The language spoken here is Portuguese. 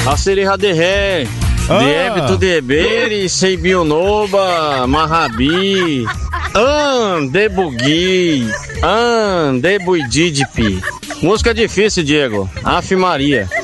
Aceriha de ré, de ébito de ebere, seibionoba, marrabi, de bugui, de buididipi. Música difícil, Diego. Afe Maria.